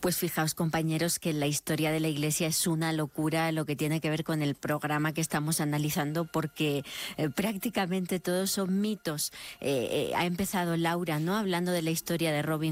Pues fijaos, compañeros, que la historia de la Iglesia es una locura lo que tiene que ver con el programa que estamos analizando, porque prácticamente todos son mitos. Ha empezado Laura, ¿no?, hablando de la historia de Robin